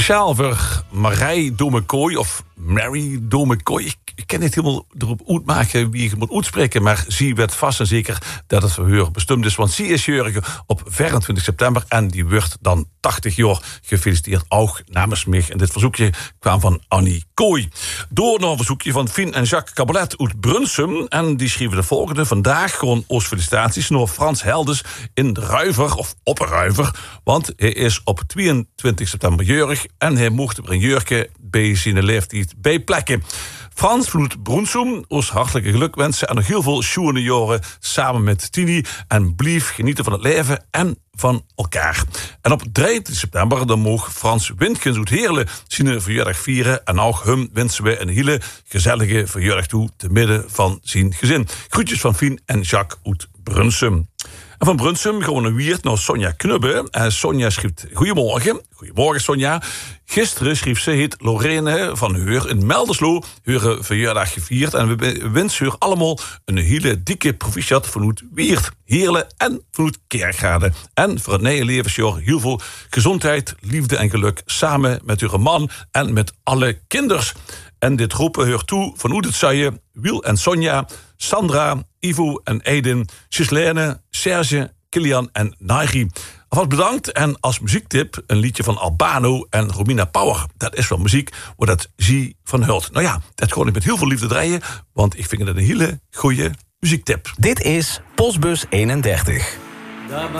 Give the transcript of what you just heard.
Speciaal voor Marij Domekooi of Mary Domekooi. Ik kan niet helemaal erop uitmaken wie je moet uitspreken, maar zie weet vast en zeker dat het voor haar bestemd is. Want ze is jarig op 24 september en die wordt dan 80 jaar. Gefeliciteerd ook namens mij. En dit verzoekje kwam van Annie Kooi. Door nog een verzoekje van Fien en Jacques Cabalet uit Brunsum. En die schreven de volgende. Vandaag gewoon ons felicitaties naar Frans Helders in Ruiver of op Ruiver. Want hij is op 22 september jarig en hij mocht er een jurke bij zijn leeftijd bij plekken. Frans vanuit Brunsum, ons hartelijke geluk wensen en nog heel veel schoene jaren samen met Tini. En blijf genieten van het leven en van elkaar. En op 23 september dan mocht Frans Windkens uit Heerlen zijn verjaardag vieren. En ook hem wensen we een hele gezellige verjaardag toe te midden van zijn gezin. Groetjes van Fien en Jacques uit Brunsum. En van Brunsum gaan we naar Wiert naar Sonja Knubbe. En Sonja schrijft: Goedemorgen. Goedemorgen, Sonja. Gisteren schreef ze heet Lorene van Heur in Melderslo haar verjaardag gevierd. En we wensen haar allemaal een hele dikke proficiat vanuit Wiert, Heerlen en vanuit Kerkrade. En voor het nieuwe levensjaar heel veel gezondheid, liefde en geluk samen met haar man en met alle kinders. En dit roepen haar toe vanuit het Zuien, Wiel en Sonja, Sandra, Ivo en Edin, Gislaine, Serge, Kilian en Nairi. Alvast bedankt en als muziektip een liedje van Albano en Romina Power. Dat is wel muziek waar dat zie van hult. Nou ja, dat gewoon ik met heel veel liefde draaien, want ik vind het een hele goede muziektip. Dit is Postbus 31.